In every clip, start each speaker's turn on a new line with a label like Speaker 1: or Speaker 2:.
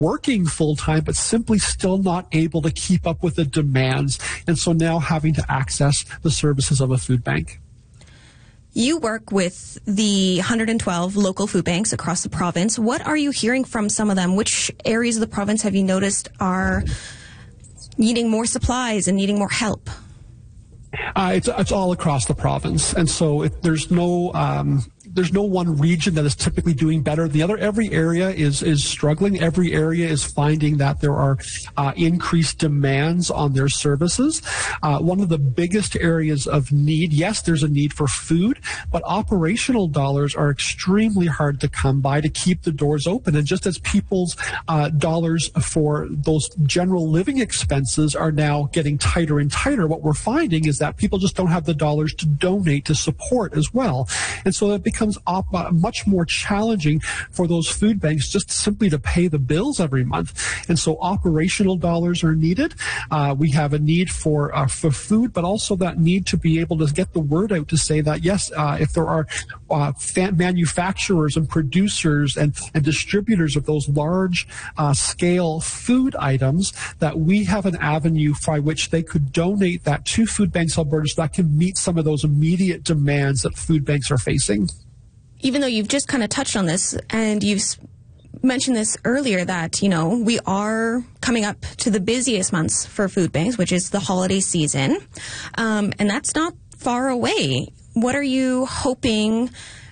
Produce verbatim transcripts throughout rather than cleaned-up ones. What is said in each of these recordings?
Speaker 1: working full-time, but simply still not able to keep up with the demands, and so now having to access the services of a food bank.
Speaker 2: You work with the one hundred twelve local food banks across the province. What are you hearing from some of them? Which areas of the province have you noticed are needing more supplies and needing more help?
Speaker 1: Uh, it's it's all across the province, and so if there's no um, there's no one region that is typically doing better than the other. Every area is is struggling. Every area is finding that there are uh, increased demands on their services. Uh, one of the biggest areas of need, yes, there's a need for food, but operational dollars are extremely hard to come by to keep the doors open. And just as people's uh, dollars for those general living expenses are now getting tighter and tighter, what we're finding is that people just don't have the dollars to donate to support as well. And so that becomes op- uh, much more challenging for those food banks just simply to pay the bills every month. And so operational dollars are needed. Uh, we have a need for uh, for food, but also that need to be able to get the word out to say that, yes, uh, if there are uh, fa- manufacturers and producers and, and distributors of those large uh, scale food items, that we have an avenue by which they could donate that to Food Banks Alberta so that can meet some of those immediate demands that food banks are facing.
Speaker 2: Even though you've just kind of touched on this and you've mentioned this earlier that, you know, we are coming up to the busiest months for food banks, which is the holiday season, um, and that's not far away. What are you hoping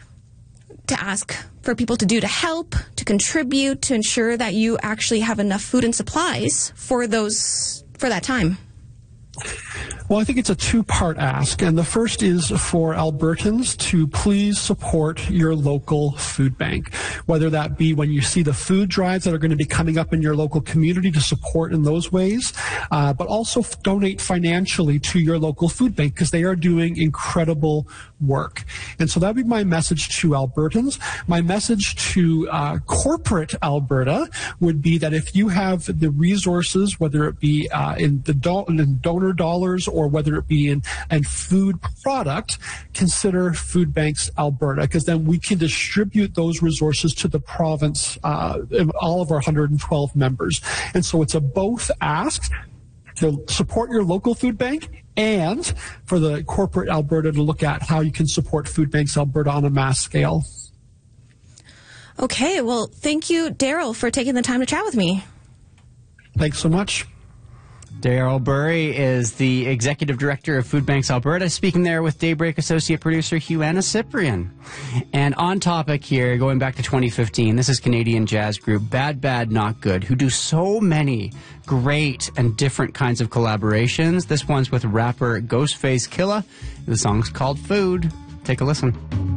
Speaker 2: to ask for people to do to help, to contribute, to ensure that you actually have enough food and supplies for those, for that time?
Speaker 1: Well, I think it's a two-part ask, and the first is for Albertans to please support your local food bank, whether that be when you see the food drives that are going to be coming up in your local community to support in those ways, uh, but also f- donate financially to your local food bank because they are doing incredible work. And so that would be my message to Albertans. My message to uh, corporate Alberta would be that if you have the resources, whether it be uh, in the do- in donor dollars or whether it be in, in food product, consider Food Banks Alberta, because then we can distribute those resources to the province, uh, all of our one hundred twelve members. And so it's a both ask to support your local food bank and for the corporate Alberta to look at how you can support Food Banks Alberta on a mass scale.
Speaker 2: Okay, well, thank you, Daryl, for taking the time to chat with me.
Speaker 1: Thanks so much.
Speaker 3: Daryl Burry is the Executive Director of Food Banks Alberta, speaking there with Daybreak Associate Producer Huanna Cyprian. And on topic here, going back to twenty fifteen, this is Canadian jazz group Bad Bad Not Good, who do so many great and different kinds of collaborations. This one's with rapper Ghostface Killah. The song's called Food. Take a listen.